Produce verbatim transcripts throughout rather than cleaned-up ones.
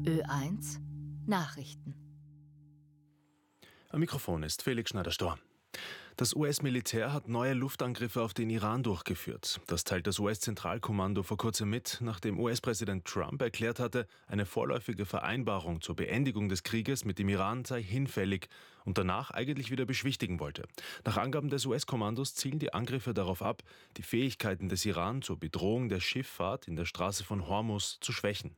Ö eins Nachrichten. Am Mikrofon ist Felix Schneider-Storr. Das U S-Militär hat neue Luftangriffe auf den Iran durchgeführt. Das teilt das U S-Zentralkommando vor kurzem mit, nachdem U S-Präsident Trump erklärt hatte, eine vorläufige Vereinbarung zur Beendigung des Krieges mit dem Iran sei hinfällig und danach eigentlich wieder beschwichtigen wollte. Nach Angaben des U S-Kommandos zielen die Angriffe darauf ab, die Fähigkeiten des Iran zur Bedrohung der Schifffahrt in der Straße von Hormuz zu schwächen.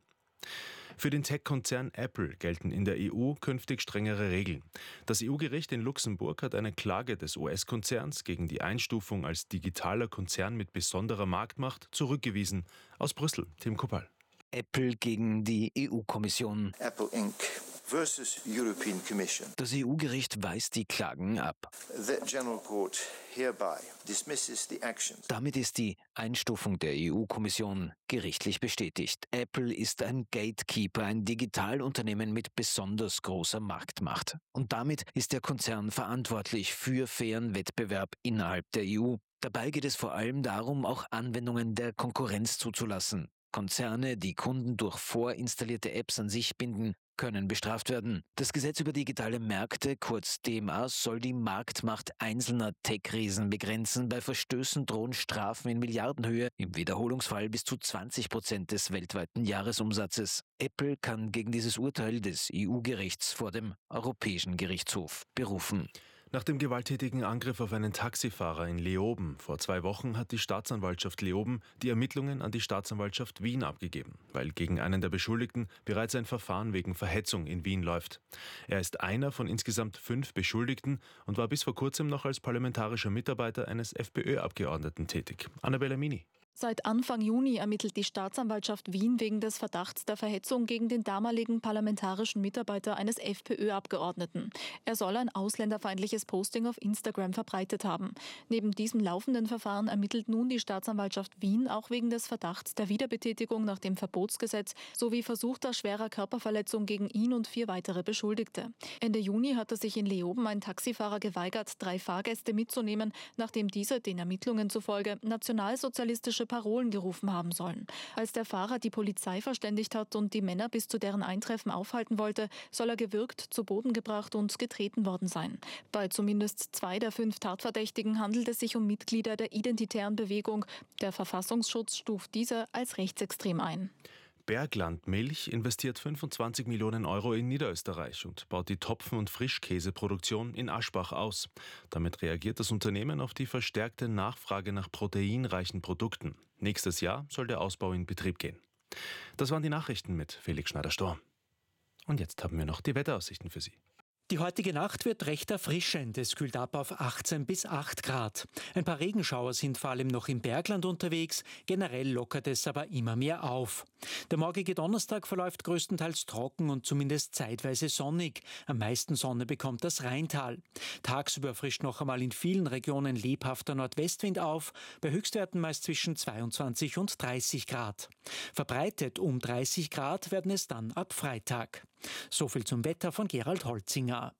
Für den Tech-Konzern Apple gelten in der E U künftig strengere Regeln. Das E U-Gericht in Luxemburg hat eine Klage des U S-Konzerns gegen die Einstufung als digitaler Konzern mit besonderer Marktmacht zurückgewiesen. Aus Brüssel, Tim Kuppal. Apple gegen die E U-Kommission. Apple Incorporated versus European Commission. Das E U-Gericht weist die Klagen ab. The General Court hereby dismisses the actions. Damit ist die Einstufung der E U-Kommission gerichtlich bestätigt. Apple ist ein Gatekeeper, ein Digitalunternehmen mit besonders großer Marktmacht. Und damit ist der Konzern verantwortlich für fairen Wettbewerb innerhalb der E U. Dabei geht es vor allem darum, auch Anwendungen der Konkurrenz zuzulassen. Konzerne, die Kunden durch vorinstallierte Apps an sich binden, können bestraft werden. Das Gesetz über digitale Märkte, kurz D M A, soll die Marktmacht einzelner Tech-Riesen begrenzen. Bei Verstößen drohen Strafen in Milliardenhöhe, im Wiederholungsfall bis zu zwanzig Prozent des weltweiten Jahresumsatzes. Apple kann gegen dieses Urteil des E U-Gerichts vor dem Europäischen Gerichtshof berufen. Nach dem gewalttätigen Angriff auf einen Taxifahrer in Leoben vor zwei Wochen hat die Staatsanwaltschaft Leoben die Ermittlungen an die Staatsanwaltschaft Wien abgegeben, weil gegen einen der Beschuldigten bereits ein Verfahren wegen Verhetzung in Wien läuft. Er ist einer von insgesamt fünf Beschuldigten und war bis vor kurzem noch als parlamentarischer Mitarbeiter eines FPÖ-Abgeordneten tätig. Annabella Mini. Seit Anfang Juni ermittelt die Staatsanwaltschaft Wien wegen des Verdachts der Verhetzung gegen den damaligen parlamentarischen Mitarbeiter eines FPÖ-Abgeordneten. Er soll ein ausländerfeindliches Posting auf Instagram verbreitet haben. Neben diesem laufenden Verfahren ermittelt nun die Staatsanwaltschaft Wien auch wegen des Verdachts der Wiederbetätigung nach dem Verbotsgesetz sowie versuchter schwerer Körperverletzung gegen ihn und vier weitere Beschuldigte. Ende Juni hatte sich in Leoben ein Taxifahrer geweigert, drei Fahrgäste mitzunehmen, nachdem diese den Ermittlungen zufolge nationalsozialistische Parolen gerufen haben sollen. Als der Fahrer die Polizei verständigt hat und die Männer bis zu deren Eintreffen aufhalten wollte, soll er gewürgt, zu Boden gebracht und getreten worden sein. Bei zumindest zwei der fünf Tatverdächtigen handelt es sich um Mitglieder der Identitären Bewegung. Der Verfassungsschutz stuft diese als rechtsextrem ein. Bergland Milch investiert fünfundzwanzig Millionen Euro in Niederösterreich und baut die Topfen- und Frischkäseproduktion in Aschbach aus. Damit reagiert das Unternehmen auf die verstärkte Nachfrage nach proteinreichen Produkten. Nächstes Jahr soll der Ausbau in Betrieb gehen. Das waren die Nachrichten mit Felix Schneider-Storr. Und jetzt haben wir noch die Wetteraussichten für Sie. Die heutige Nacht wird recht erfrischend. Es kühlt ab auf achtzehn bis acht Grad. Ein paar Regenschauer sind vor allem noch im Bergland unterwegs. Generell lockert es aber immer mehr auf. Der morgige Donnerstag verläuft größtenteils trocken und zumindest zeitweise sonnig. Am meisten Sonne bekommt das Rheintal. Tagsüber frischt noch einmal in vielen Regionen lebhafter Nordwestwind auf, bei Höchstwerten meist zwischen zweiundzwanzig und dreißig Grad. Verbreitet um dreißig Grad werden es dann ab Freitag. So viel zum Wetter von Gerald Holzinger.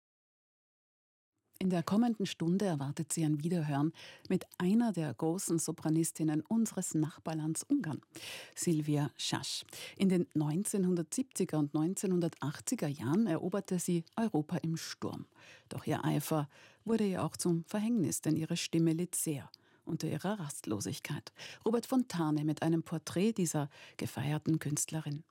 In der kommenden Stunde erwartet Sie ein Wiederhören mit einer der großen Sopranistinnen unseres Nachbarlands Ungarn, Silvia Schasch. In den neunzehnhundertsiebziger und neunzehnhundertachtziger Jahren eroberte sie Europa im Sturm. Doch ihr Eifer wurde ihr auch zum Verhängnis, denn ihre Stimme litt sehr unter ihrer Rastlosigkeit. Robert Fontane mit einem Porträt dieser gefeierten Künstlerin.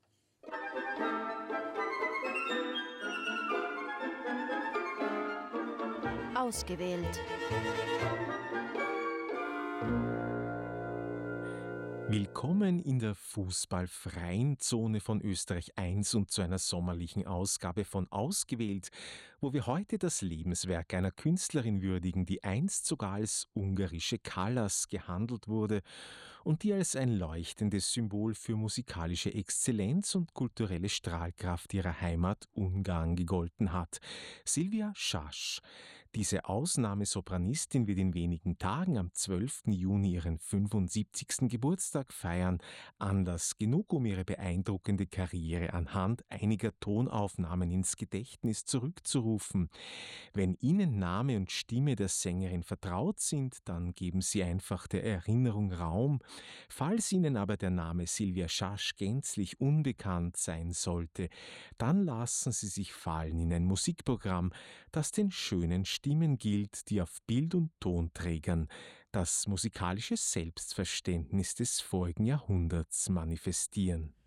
Ausgewählt. Willkommen in der fußballfreien Zone von Österreich eins und zu einer sommerlichen Ausgabe von Ausgewählt, wo wir heute das Lebenswerk einer Künstlerin würdigen, die einst sogar als ungarische Kallas gehandelt wurde und die als ein leuchtendes Symbol für musikalische Exzellenz und kulturelle Strahlkraft ihrer Heimat Ungarn gegolten hat. Silvia Schasch. Diese Ausnahmesopranistin wird in wenigen Tagen am zwölften Juni ihren fünfundsiebzigsten Geburtstag feiern. Anlass genug, um ihre beeindruckende Karriere anhand einiger Tonaufnahmen ins Gedächtnis zurückzurufen. Wenn Ihnen Name und Stimme der Sängerin vertraut sind, dann geben Sie einfach der Erinnerung Raum. Falls Ihnen aber der Name Sylvia Schasch gänzlich unbekannt sein sollte, dann lassen Sie sich fallen in ein Musikprogramm, das den schönen Stimmen gilt, die auf Bild- und Tonträgern das musikalische Selbstverständnis des vorigen Jahrhunderts manifestieren.